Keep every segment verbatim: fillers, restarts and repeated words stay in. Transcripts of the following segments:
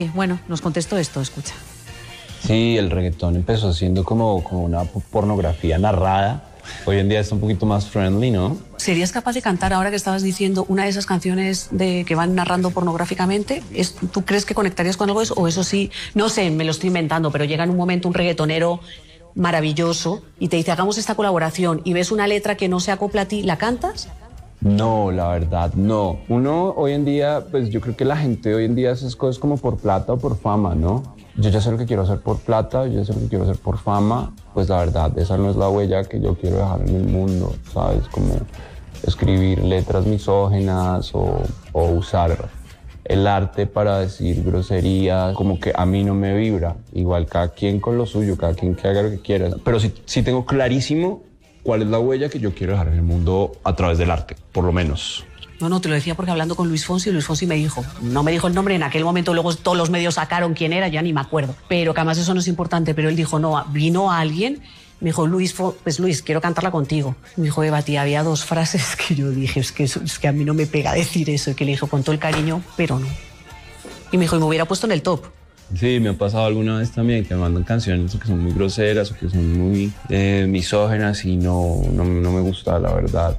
bueno, nos contestó esto, escucha. Sí, el reggaetón empezó siendo como, como una pornografía narrada. Hoy en día está un poquito más friendly, ¿no? ¿Serías capaz de cantar, ahora que estabas diciendo, una de esas canciones de que van narrando pornográficamente? ¿Es, ¿Tú crees que conectarías con algo de eso? O eso sí, no sé, me lo estoy inventando, pero llega en un momento un reggaetonero maravilloso y te dice, hagamos esta colaboración, y ves una letra que no se acopla a ti, ¿la cantas? No, la verdad, no. Uno hoy en día, pues yo creo que la gente hoy en día hace cosas como por plata o por fama, ¿no? Yo ya sé lo que quiero hacer por plata, yo ya sé lo que quiero hacer por fama. Pues la verdad, esa no es la huella que yo quiero dejar en el mundo, ¿sabes? Como escribir letras misóginas o, o usar el arte para decir groserías, como que a mí no me vibra. Igual cada quien con lo suyo, cada quien que haga lo que quiera. Pero sí, sí tengo clarísimo cuál es la huella que yo quiero dejar en el mundo a través del arte, por lo menos. No, no, te lo decía porque hablando con Luis Fonsi, Luis Fonsi me dijo, no me dijo el nombre en aquel momento, luego todos los medios sacaron quién era, ya ni me acuerdo, pero que además eso no es importante, pero él dijo, no, vino alguien, me dijo, Luis, pues Luis, quiero cantarla contigo. Me dijo, Eva, tía, había dos frases que yo dije, es que, eso, es que a mí no me pega decir eso, y que le dije con todo el cariño, pero no. Y me dijo, y me hubiera puesto en el top. Sí, me ha pasado alguna vez también que me mandan canciones que son muy groseras o que son muy eh, misógenas y no, no, no me gusta, la verdad.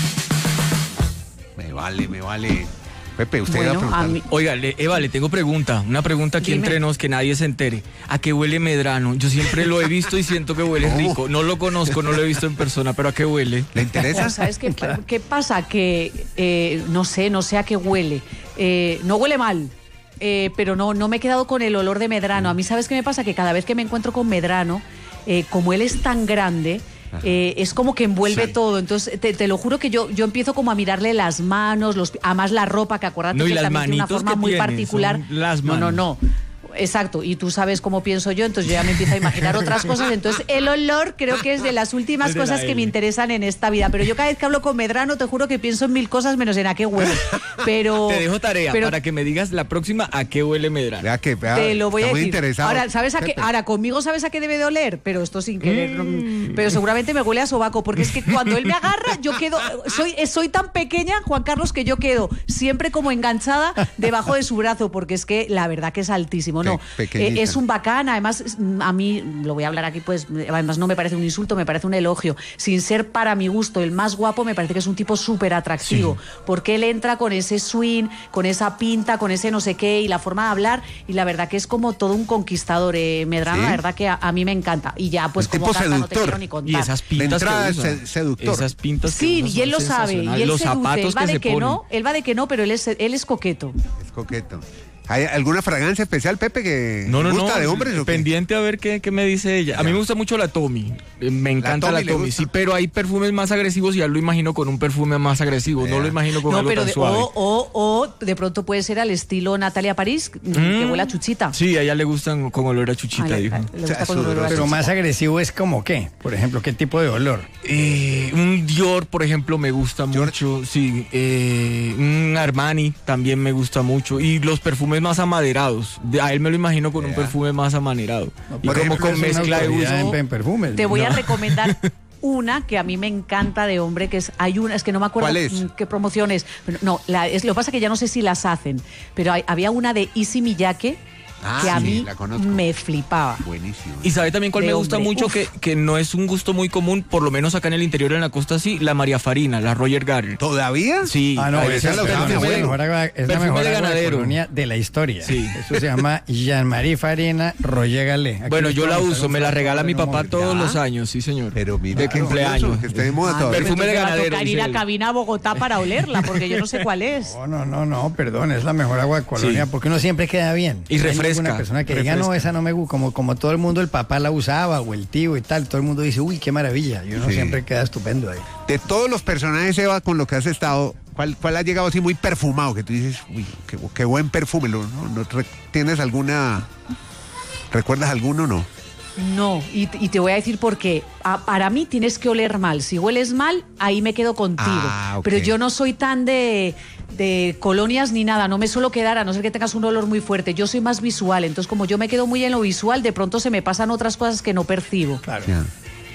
Me vale, me vale. Pepe, usted Bueno, iba a preguntar. a mí- Oiga, le- Eva, le tengo pregunta. Una pregunta aquí Dime. entre nos que nadie se entere. ¿A qué huele Medrano? Yo siempre lo he visto y siento que huele ¿Cómo? rico. No lo conozco, no lo he visto en persona, pero ¿a qué huele? ¿Le interesa? ¿Sabes qué, qué pasa? Que eh, no sé, no sé a qué huele. Eh, no huele mal. Eh, pero no, no me he quedado con el olor de Medrano. A mí, ¿sabes qué me pasa? Que cada vez que me encuentro con Medrano, eh, como él es tan grande, eh, es como que envuelve Sí. todo. Entonces, te, te lo juro que yo, yo empiezo como a mirarle las manos, los, además la ropa, que acuérdate No, y que las también tiene una manitos forma que muy tiene, particular. son las No, no, manos. no. Exacto, y tú sabes cómo pienso yo, entonces yo ya me empiezo a imaginar otras cosas. Entonces, el olor creo que es de las últimas Es de la cosas que L. me interesan en esta vida. Pero yo cada vez que hablo con Medrano, te juro que pienso en mil cosas menos en a qué huele. Pero, Te dejo tarea pero para que me digas la próxima a qué huele Medrano. Vea que, vea, te lo voy está a muy decir. interesado. Ahora, ¿sabes a qué? Pepe. Ahora, conmigo sabes a qué debe de oler, pero esto sin querer. Mm. Pero seguramente me huele a sobaco, porque es que cuando él me agarra, yo quedo. Soy, soy tan pequeña, Juan Carlos, que yo quedo siempre como enganchada debajo de su brazo, porque es que la verdad que es altísimo. No, Pe- pequeñita. Eh, es un bacán. Además, a mí, lo voy a hablar aquí, pues, además no me parece un insulto, me parece un elogio. Sin ser para mi gusto el más guapo, me parece que es un tipo súper atractivo, porque él entra con ese swing, con esa pinta, con ese no sé qué, y la forma de hablar, y la verdad que es como todo un conquistador, eh, Medrano, ¿Sí? la verdad que a, a mí me encanta. Y ya, pues, El como tipo canta, no te seductor. quiero ni contar. Y esas De pintas entrada, que usa. se- seductor. Esas pintas que Sí, usa y él lo son sabe, y él sensacionales. Los seduce, zapatos él va que de se que ponen. no, él va de que no, pero él es, él es coqueto. Es coqueto. ¿Hay alguna fragancia especial, Pepe, que No, no, le gusta no. de hombres o qué? Pendiente a ver qué, qué me dice ella. A mí me gusta mucho la Tommy. Eh, Me encanta Tommy la le Tommy, gusta. sí, pero hay perfumes más agresivos y ya lo imagino con un perfume más agresivo. No Vea. lo imagino con No, algo pero tan de- suave. o, o, o de pronto puede ser al estilo Natalia París, que Mm. huele a chuchita. Sí, a ella le gustan con olor a chuchita, Ay, le- dijo. le gusta O sea, con olor a sudoroso. Pero chuchita. más agresivo es como qué, por ejemplo, qué tipo de olor. Eh, un Dior, por ejemplo, me gusta mucho. Sí, eh, un Armani también me gusta mucho. Y los perfumes más amaderados. De- a él me lo imagino con un Ya. perfume más amaderado. y por como ejemplo, con Es una mezcla de autoridad uso. en, en perfumes. Te voy ¿no? a recomendar una que a mí me encanta de hombre, que es, hay una, es que no me acuerdo ¿Cuál es? mm, qué promoción es. Pero no, la, es, lo que pasa es que ya no sé si las hacen, pero hay- había una de Issey Miyake Ah, que a sí, mí la conozco. me flipaba. Buenísimo. Y sabe también cuál De me gusta hombre. mucho, Uf. que, que no es un gusto muy común, por lo menos acá en el interior, en la costa sí, la María Farina, la Roger Garner. ¿Todavía? Sí. Ah, no, Ay, esa esa es, la la, usaba mi mejor, abuelo. agua- es la Perfume mejor de agua de ganadero. colonia de la historia. Sí. Eso se llama Jean-Marie Farina Roger Galé. Aquí Bueno, les yo la vamos a uso, un me la frasco regala mi en papá honor. todos ¿Ya? los años, sí señor. Pero mira, de qué cumpleaños. curioso, que esté de moda Ah, todavía. Perfume de entonces me va a ganadero, tocar ir dice a él. cabina a Bogotá para olerla, porque yo no sé cuál es. No, no, no, no, perdón, es la mejor agua de colonia Sí. porque uno siempre queda bien. Y No hay refresca, ninguna persona que diga, refresca. no, esa no me gusta, como, como todo el mundo, el papá la usaba o el tío y tal, todo el mundo dice, uy, qué maravilla, y uno Sí. siempre queda estupendo ahí. De todos los personajes, Eva, con lo que has estado, ¿cuál, cuál ha llegado así muy perfumado? Que tú dices, uy, qué, qué buen perfume. ¿No, no, re- ¿Tienes alguna... ¿Recuerdas alguno o no? No, y, y te voy a decir por qué. A- para mí tienes que oler mal. Si hueles mal, ahí me quedo contigo. Ah, ok. Pero yo no soy tan de, de colonias ni nada. No me suelo quedar, a no ser que tengas un olor muy fuerte. Yo soy más visual. Entonces, como yo me quedo muy en lo visual, de pronto se me pasan otras cosas que no percibo. Claro. Ya.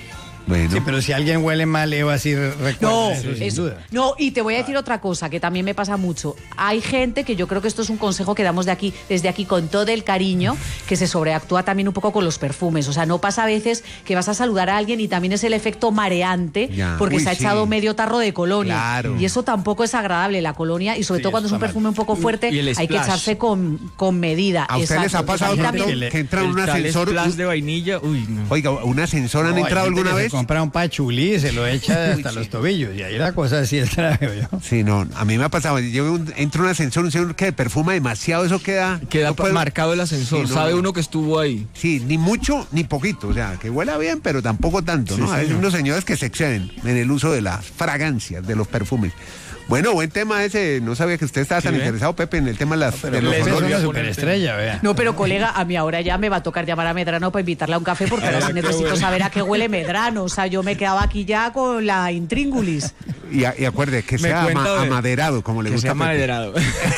Bueno. Sí, pero si alguien huele mal, Eva sí recuerda No, eso, sin eso- duda. no, y te voy a decir otra cosa que también me pasa mucho. Hay gente que yo creo que esto es un consejo que damos de aquí, desde aquí con todo el cariño, que se sobreactúa también un poco con los perfumes. O sea, no pasa a veces que vas a saludar a alguien y también es el efecto mareante Ya. porque Uy, se ha sí. echado medio tarro de colonia. Claro. Y eso tampoco es agradable, la colonia, y sobre Sí, todo cuando es un está mal. perfume un poco fuerte, Y el hay que splash. echarse con, con medida. ¿A ustedes les ha Exacto. pasado Pues a mí tanto también- le- que entra en El un tal ascensor? splash de vainilla, uy, no. Oiga, ¿un ascensor han No, hay entrado gente alguna que vez? Se compra un pachulí, se lo echa hasta los tobillos. Y ahí la cosa así es grave, yo. Sí, no, a mí me ha pasado. Yo un- entro en un ascensor, un señor que perfuma demasiado, eso queda. Queda no puedo- marcado el ascensor, Sí, no, sabe no. uno que estuvo ahí. Sí, ni mucho ni poquito. O sea, que huela bien, pero tampoco tanto, ¿no? Hay unos señores que se exceden en el uso de las fragancias, de los perfumes. Bueno, buen tema ese. No sabía que usted estaba tan ¿ve? interesado, Pepe, en el tema de, las, Pero de los Pepe es olores. una olores. superestrella, vea. No, pero colega, a mí ahora ya me va a tocar llamar a Medrano para invitarle a un café porque ahora ¿A sí qué necesito huele? saber a qué huele Medrano. O sea, yo me quedaba aquí ya con la intríngulis. Y, a- y acuerde, que Me sea cuenta ama- de- amaderado, como le Que gusta sea a Pepe. maderado.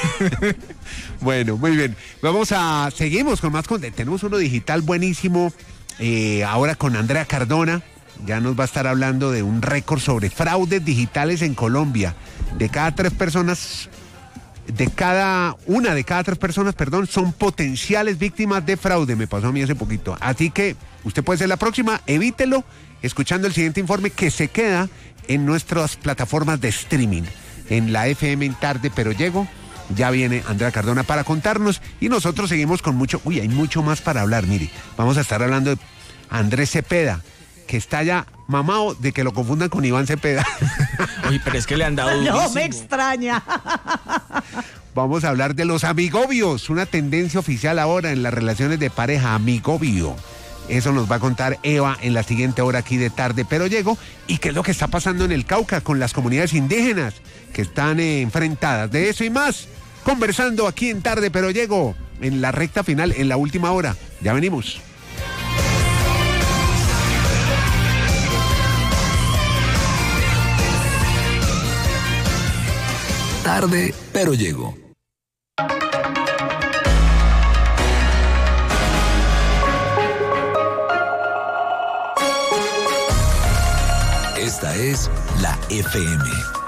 Bueno, muy bien. Vamos a, seguimos con más contenido. Tenemos uno digital buenísimo, eh, ahora con Andrea Cardona. Ya nos va a estar hablando de un récord sobre fraudes digitales en Colombia. De cada tres personas, de cada, una de cada tres personas, perdón, son potenciales víctimas de fraude. Me pasó a mí hace poquito. Así que usted puede ser la próxima, evítelo, escuchando el siguiente informe que se queda en nuestras plataformas de streaming. En la F M en Tarde, pero llego. Ya viene Andrea Cardona para contarnos y nosotros seguimos con mucho, uy, hay mucho más para hablar, mire, vamos a estar hablando de Andrés Cepeda, que está ya mamado de que lo confundan con Iván Cepeda. Oye, pero es que le han dado No, durísimo. me extraña. Vamos a hablar de los amigobios, una tendencia oficial ahora en las relaciones de pareja, amigobio. Eso nos va a contar Eva en la siguiente hora aquí de Tarde, pero llego. ¿Y qué es lo que está pasando en el Cauca con las comunidades indígenas que están eh, enfrentadas? De eso y más, conversando aquí en Tarde, pero llego en la recta final, en la última hora. Ya venimos. Tarde, pero llego. Esta es la F M.